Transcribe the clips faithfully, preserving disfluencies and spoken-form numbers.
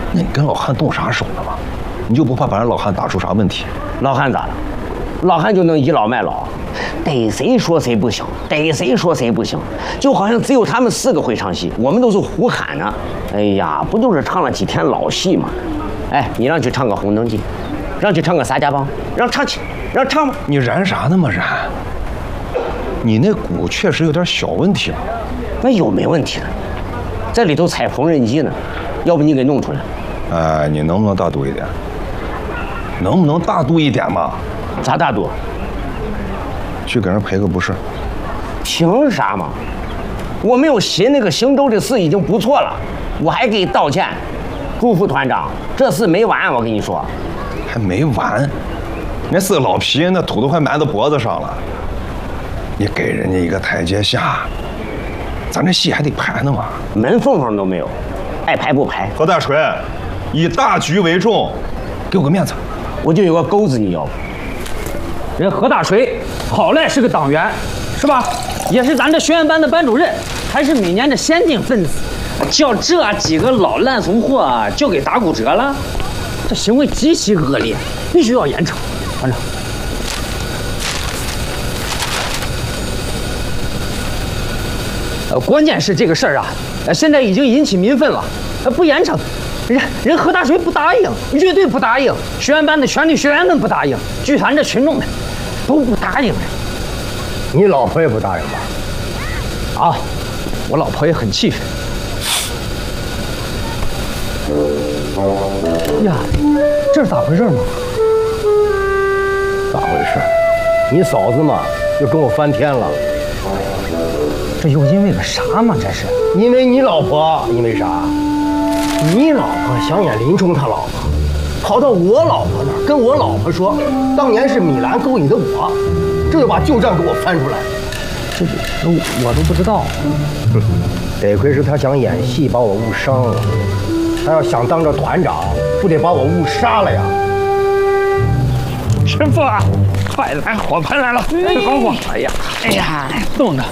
那你跟老汉动啥手了吗？你就不怕把人老汉打出啥问题？ 老汉咋了？老汉就能倚老卖老，逮谁说谁不行，逮谁说谁不行，就好像只有他们四个会唱戏，我们都是胡喊呢。哎呀，不就是唱了几天老戏吗？哎，你让去唱个《红灯记》，让去唱个《撒家浜》，让唱去，让唱吧。 你燃啥那么燃？你那鼓确实有点小问题了。 那有没问题的？这里头踩缝纫机呢，要不你给弄出来？ 哎，你能不能大度一点？能不能大度一点嘛？ 咋大度？ 去给人赔个不是。 凭啥嘛？我没有寻那个邢州的事已经不错了，我还给你道歉。祝副团长，这事没完，我跟你说。 还没完，那四个老皮那土都快埋到脖子上了，你给人家一个台阶下，咱这戏还得排呢嘛。 门缝缝都没有，爱排不排？ 何大锤，以大局为重，给我个面子。 我就有个钩子，你要不？ 人何大锤好赖是个党员，是吧？也是咱这学员班的班主任，还是每年的先进分子。叫这几个老烂怂货就给打骨折了，这行为极其恶劣，必须要严惩。团长，呃，关键是这个事儿啊，呃，现在已经引起民愤了，呃，不严惩，人人何大锤不答应，乐队不答应，学员班的全体学员们不答应，剧团这群众们都不答应。 你老婆也不答应吧？ 啊，我老婆也很气愤。呀，这是咋回事嘛？ 咋回事？你嫂子嘛，又跟我翻天了。 这又因为个啥嘛？这是因为你老婆，因为啥？你老婆想演林冲他老婆，跑到我老婆那儿跟我老婆说，当年是米兰勾引的我，这就把旧账给我翻出来。 这我我都不知道。 得亏是他想演戏把我误伤了，他要想当着团长，不得把我误杀了呀！ 师傅啊，快来，火盆来了！哎，高火！哎呀，哎呀，冻的。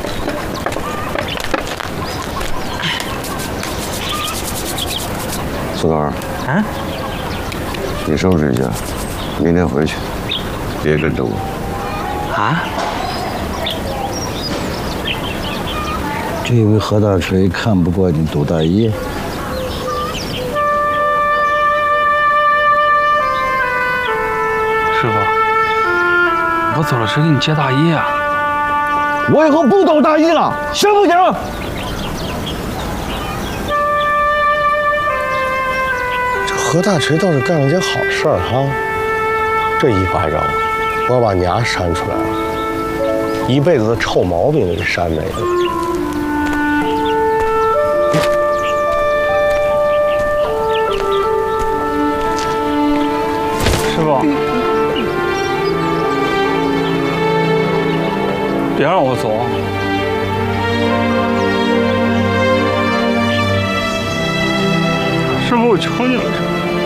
苏高， 啊， 你收拾一下，明天回去，别跟着我。 啊？ 这因为何大锤看不惯你董大爷。 师傅，我走了是给你接大衣啊。 我以后不董大衣了，行不行？ 这何大锤倒是干了件好事儿哈，这一巴掌，我把你丫扇出来了，一辈子的臭毛病给扇没了。 师傅，别让我走！师傅，我求你了！